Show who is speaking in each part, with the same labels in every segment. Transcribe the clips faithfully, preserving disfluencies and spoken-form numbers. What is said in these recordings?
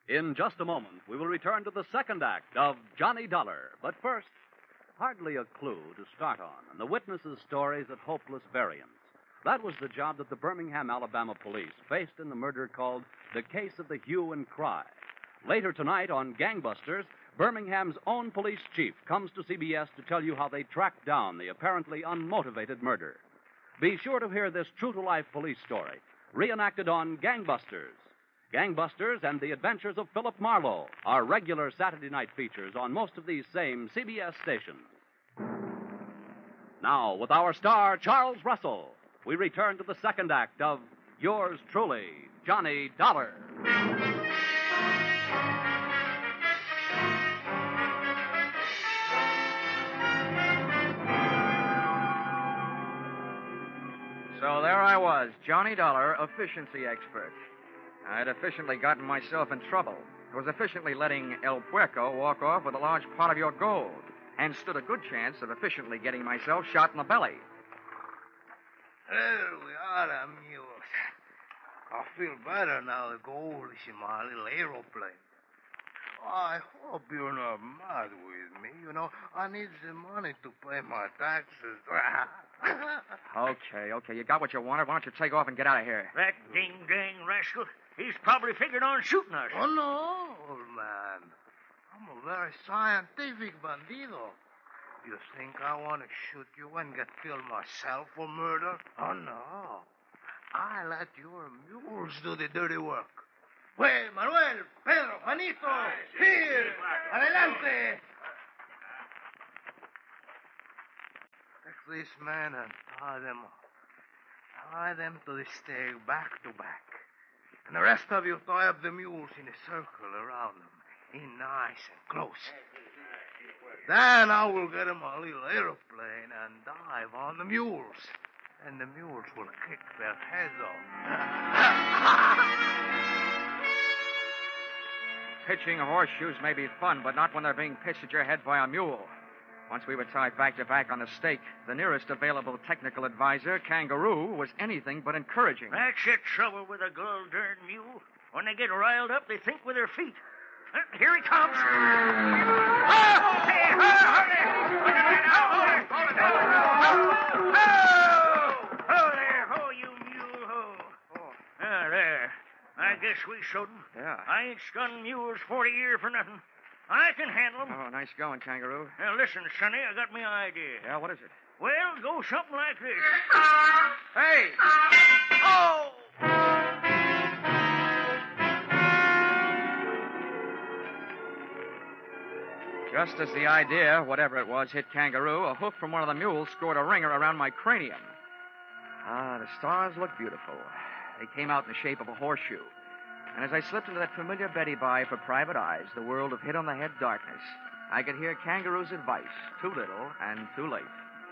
Speaker 1: In just a moment, we will return to the second act of Johnny Dollar. But first, hardly a clue to start on, and the witnesses' stories at hopeless variance. That was the job that the Birmingham, Alabama police faced in the murder called the Case of the Hue and Cry. Later tonight on Gangbusters, Birmingham's own police chief comes to C B S to tell you how they tracked down the apparently unmotivated murder. Be sure to hear this true-to-life police story, reenacted on Gangbusters. Gangbusters and the Adventures of Philip Marlowe are regular Saturday night features on most of these same C B S stations. Now, with our star, Charles Russell, we return to the second act of Yours Truly, Johnny Dollar.
Speaker 2: So there I was, Johnny Dollar, efficiency expert. I'd efficiently gotten myself in trouble. I was efficiently letting El Puerco walk off with a large part of your gold, and stood a good chance of efficiently getting myself shot in the belly.
Speaker 3: There we are, amigos. I feel better now the gold is in my little aeroplane. I hope you're not mad with me. You know, I need the money to pay my taxes.
Speaker 2: Okay, okay, you got what you wanted. Why don't you take off and get out of here?
Speaker 4: That ding-dang rascal. He's probably figured on shooting us.
Speaker 3: Oh, no, old man. I'm a very scientific bandido. You think I want to shoot you and get killed myself for murder? Oh, no. I let your mules do the dirty work. Well, Manuel, Pedro, Juanito, here, adelante. Take these men and tie them up. Tie them to the stake back to back. And the rest of you tie up the mules in a circle around them, in nice and close. Then I will get them a little aeroplane and dive on the mules. And the mules will kick their heads off.
Speaker 2: Pitching horseshoes may be fun, but not when they're being pitched at your head by a mule. Once we were tied back to back on the stake, the nearest available technical advisor, Kangaroo, was anything but encouraging.
Speaker 4: That's the trouble with a gol-darn mule. When they get riled up, they think with their feet. Uh, here he comes. Oh! Hey, oh, oh, oh, there, oh, you mule, oh. oh. Ah, there. I guess we showed him.
Speaker 2: Yeah.
Speaker 4: I ain't stunned mules forty years for nothing. I can handle them.
Speaker 2: Oh, nice going, Kangaroo.
Speaker 4: Now, listen, Sonny, I got me idea.
Speaker 2: Yeah, what is it?
Speaker 4: Well, go something like this.
Speaker 2: Hey!
Speaker 4: Oh!
Speaker 2: Just as the idea, whatever it was, hit Kangaroo, a hoof from one of the mules scored a ringer around my cranium. Ah, the stars looked beautiful. They came out in the shape of a horseshoe. And as I slipped into that familiar Betty Bye for private eyes, the world of hit-on-the-head darkness, I could hear Kangaroo's advice, too little and too late.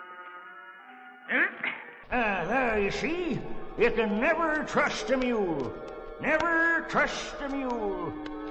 Speaker 4: Ah, there, you see? You can never trust a mule. Never trust a mule.